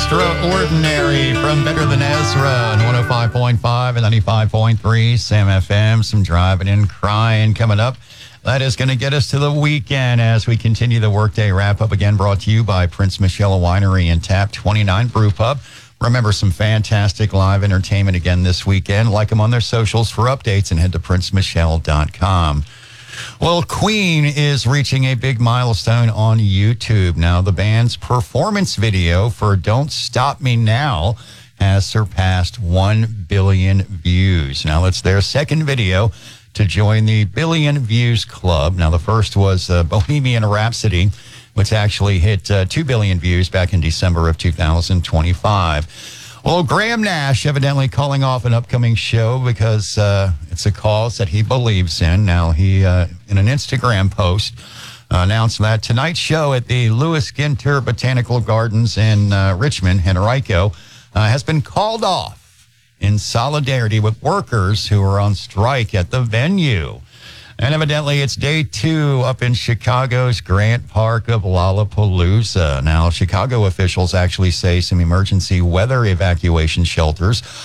Extraordinary from Better Than Ezra on 105.5 and 95.3 Sam FM. Some driving and crying coming up. That is going to get us to the weekend as we continue the workday wrap-up. Again, brought to you by Prince Michelle Winery and Tap 29 Brew Pub. Remember, some fantastic live entertainment again this weekend. Like them on their socials for updates and head to princemichelle.com. Well, Queen is reaching a big milestone on YouTube. Now, the band's performance video for Don't Stop Me Now has surpassed 1 billion views. Now, it's their second video to join the Billion Views Club. Now, the first was Bohemian Rhapsody, which actually hit 2 billion views back in December of 2025. Well, Graham Nash evidently calling off an upcoming show because it's a cause that he believes in. Now, he, in an Instagram post, announced that tonight's show at the Lewis Ginter Botanical Gardens in Richmond, Henrico, has been called off in solidarity with workers who are on strike at the venue. And evidently, it's day 2 up in Chicago's Grant Park of Lollapalooza. Now, Chicago officials actually say some emergency weather evacuation shelters